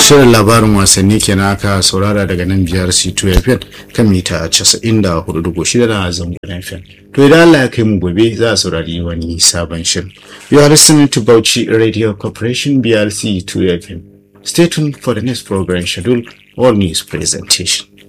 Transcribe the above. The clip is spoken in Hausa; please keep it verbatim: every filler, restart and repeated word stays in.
Shirin labarin wasanni kenan aka saurara daga nan biyar C two F M kan mita casa'in da hudu da shida na zangon F M. To idan Allah ya kai mu gobe za a saurari wani sabon shirin. You are listening to Bauchi Radio Corporation B R C two F M. Stay tuned for the next program schedule or news presentation.